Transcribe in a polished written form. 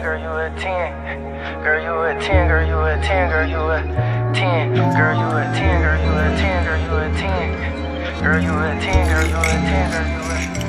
girl, you a 10. Girl, you a 10, girl, you a 10, girl, you a 10. Girl, you a 10, girl, you a 10, girl, you a 10. Girl, you a 10, girl, you a 10, girl, you a 10.